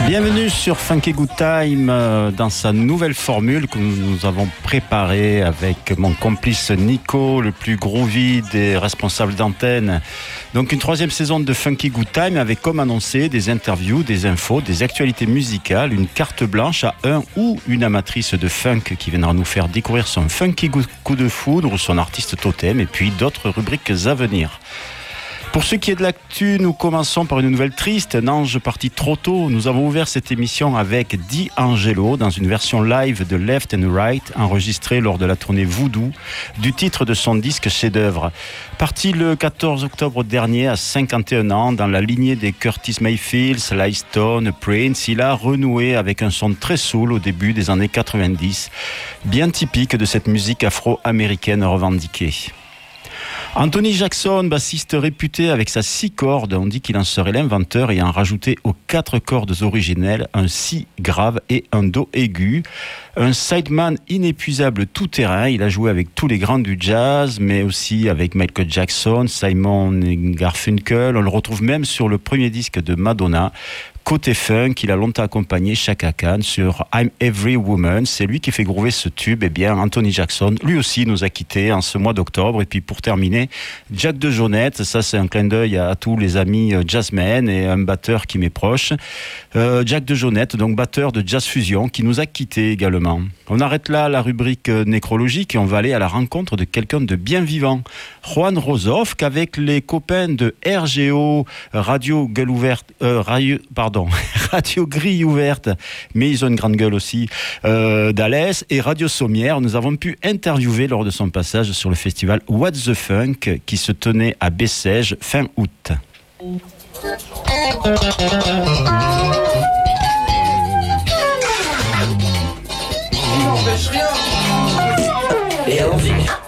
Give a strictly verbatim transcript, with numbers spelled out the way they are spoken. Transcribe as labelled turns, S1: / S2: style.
S1: Bienvenue sur Funky Good Time euh, dans sa nouvelle formule que nous, nous avons préparée avec mon complice Nico, le plus groovy des responsables d'antenne. Donc une troisième saison de Funky Good Time avec, comme annoncé, des interviews, des infos, des actualités musicales, une carte blanche à un ou une amatrice de funk qui viendra nous faire découvrir son funky coup de foudre ou son artiste totem, et puis d'autres rubriques à venir. Pour ce qui est de l'actu, nous commençons par une nouvelle triste, un ange parti trop tôt. Nous avons ouvert cette émission avec D'Angelo dans une version live de Left and Right enregistrée lors de la tournée Voodoo du titre de son disque chef-d'œuvre. Parti le quatorze octobre dernier à cinquante et un ans dans la lignée des Curtis Mayfield, Sly Stone, Prince, il a renoué avec un son très soul au début des années quatre-vingt-dix, bien typique de cette musique afro-américaine revendiquée. Anthony Jackson, bassiste réputé avec sa six cordes, on dit qu'il en serait l'inventeur ayant rajouté aux quatre cordes originelles un si grave et un do aigu. Un sideman inépuisable tout-terrain, il a joué avec tous les grands du jazz, mais aussi avec Michael Jackson, Simon Garfunkel. On le retrouve même sur le premier disque de Madonna. Côté funk, il a longtemps accompagné Chaka Khan sur I'm Every Woman. C'est lui qui fait groover ce tube. Eh bien, Anthony Jackson, lui aussi, nous a quittés en ce mois d'octobre. Et puis, pour terminer, Jack DeJohnette. Ça, c'est un clin d'œil à, à tous les amis jazzmen et un batteur qui m'est proche. Euh, Jack DeJohnette, donc batteur de Jazz Fusion, qui nous a quittés également. On arrête là la rubrique nécrologique et on va aller à la rencontre de quelqu'un de bien vivant. Juan Rozof, qu'avec les copains de R G O, Radio Gueule Ouverte, euh, radio, pardon, Radio Grille Ouverte, mais ils ont une grande gueule aussi, euh, d'Alès et Radio Sommière, nous avons pu interviewer lors de son passage sur le festival What's the Funk qui se tenait à Bessèges fin août.
S2: Et allons-y.